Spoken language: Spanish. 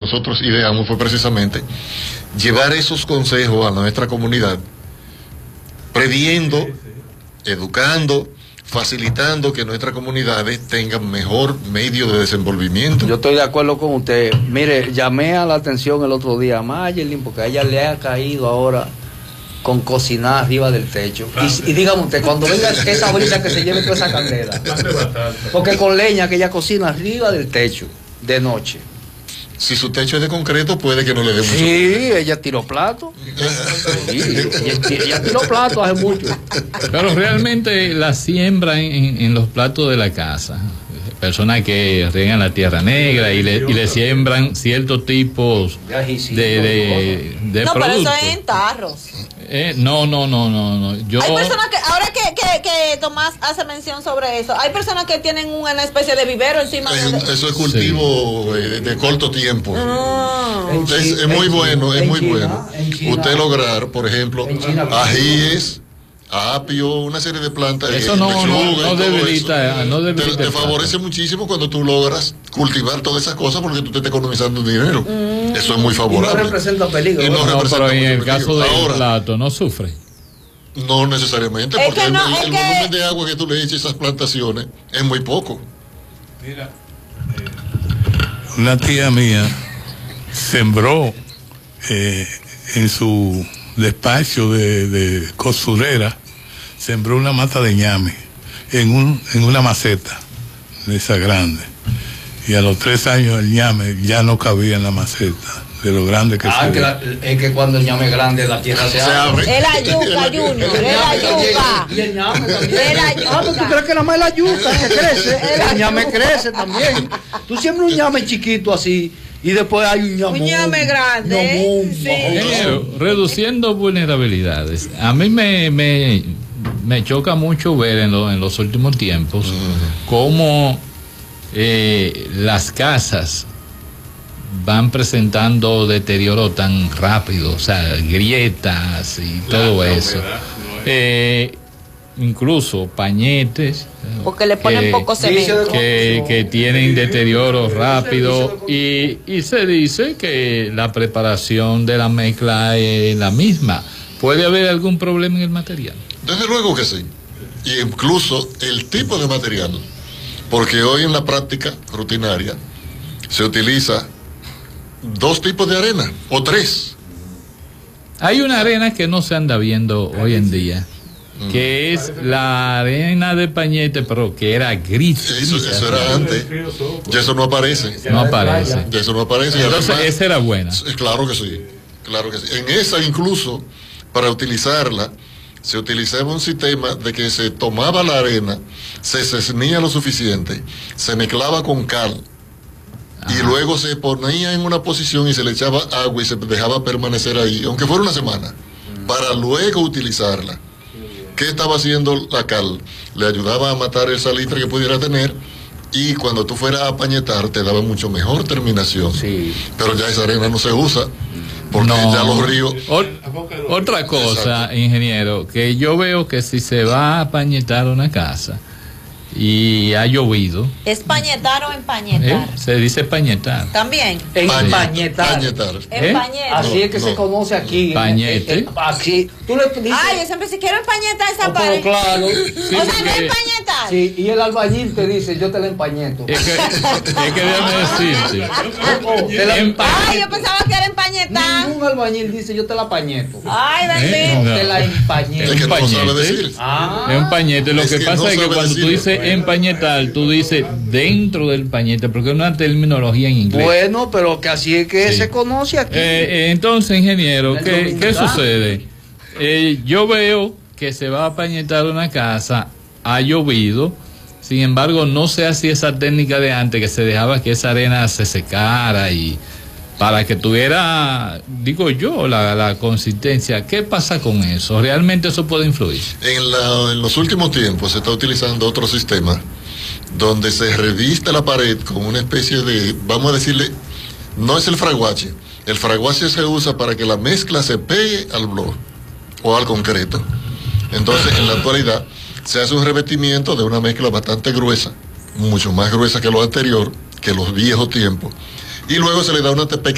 nosotros ideamos fue precisamente llevar esos consejos a nuestra comunidad, previendo, educando, facilitando que nuestras comunidades tengan mejor medio de desenvolvimiento. Yo estoy de acuerdo con usted. Mire, llamé a la atención el otro día a Mayerlin porque a ella le ha caído ahora con cocinar arriba del techo. Y dígame usted, cuando venga esa brisa que se lleve toda esa candela. Porque con leña que ella cocina arriba del techo de noche. Si su techo es de concreto, puede que no le dé mucho. Sí, ella tiró plato. Sí, ella tiró plato hace mucho. Pero realmente la siembra en los platos de la casa. Personas que riegan la tierra negra y le siembran ciertos tipos de no, productos. pero eso es en tarros. No. Yo... Hay personas que, ahora que Tomás hace mención sobre eso, hay personas que tienen una especie de vivero encima. Eso es cultivo de corto tiempo. Es muy bueno, es muy bueno. Usted lograr, por ejemplo, ajíes, apio, una serie de plantas. Eso no debilita. Te favorece muchísimo cuando tú logras cultivar todas esas cosas porque tú te estás economizando dinero. Eso es muy favorable. Y no representa peligro. Pero en el caso del plato no sufre. No necesariamente, porque el volumen de agua que tú le echas a esas plantaciones es muy poco. Mira, una tía mía sembró en su despacho de costurera, sembró una mata de ñame en una maceta de esa grande, y a los 3 años el ñame ya no cabía en la maceta de lo grande que es que cuando el ñame es grande la tierra se abre. Es la yuca, Junior, es la yuca. Y el ñame también. Es la yuca. ¿Tú crees que nada más es la yuca que crece? El ñame crece también. Tú siembras un ñame chiquito así y después hay un ñamón. Un ñame grande. Sí. Reduciendo vulnerabilidades. A mí me choca mucho ver en los últimos tiempos cómo las casas van presentando deterioro tan rápido, o sea, grietas y todo eso. Incluso pañetes porque le ponen poco cemento que tienen deterioro rápido y se dice que la preparación de la mezcla es la misma. ¿Puede haber algún problema en el material? Desde luego que sí, y incluso el tipo de material, porque hoy en la práctica rutinaria se utiliza 2 tipos de arena o 3. Hay una arena que no se anda viendo hoy en día, que es la arena de pañete, pero que era gris. Eso era antes. Ya eso no aparece. No aparece. Ya eso no aparece. Entonces, además, esa era buena. Claro que sí. Claro que sí. En esa incluso, para utilizarla, se utilizaba un sistema de que se tomaba la arena, se cernía lo suficiente, se mezclaba con cal, y luego se ponía en una posición y se le echaba agua y se dejaba permanecer ahí, aunque fuera una semana, para luego utilizarla. ¿Qué estaba haciendo la cal? Le ayudaba a matar el salitre que pudiera tener, y cuando tú fueras a pañetar te daba mucho mejor terminación. Sí. Pero ya esa arena no se usa, porque ya los ríos... Otra cosa, exacto, ingeniero, que yo veo que si se va a pañetar una casa y ha llovido... ¿Es pañetar o empañetar? Se dice pañetar. También. Empañetar. Así es que se conoce aquí. Pañete. Aquí. Tú le dices... Ay, yo siempre si quiero empañetar esa pared. Claro. Sí, o sea, no empañetar. Sí, y el albañil te dice, yo te la empañeto. Es que déjame decirte. Ay, yo pensaba que era empañetar. Ningún albañil dice, yo te la pañeto. Ay, bendito. Te la empañeto. Es que no sabe decir. Es un pañete. Lo que pasa es que cuando tú dices empañetar, tú dices dentro del pañete, porque es una terminología en inglés. Bueno, pero que así es que se conoce aquí. Entonces, ingeniero, ¿qué sucede? Yo veo que se va a pañetar una casa, ha llovido, sin embargo, no se hacía esa técnica de antes, que se dejaba que esa arena se secara y para que tuviera, digo yo, la consistencia. ¿Qué pasa con eso? ¿Realmente eso puede influir? En los últimos tiempos se está utilizando otro sistema donde se reviste la pared con una especie de, vamos a decirle, no es el fraguache. El fraguache se usa para que la mezcla se pegue al bloque o al concreto. Entonces, en la actualidad, se hace un revestimiento de una mezcla bastante gruesa, mucho más gruesa que lo anterior, que los viejos tiempos, y luego se le da una pequeña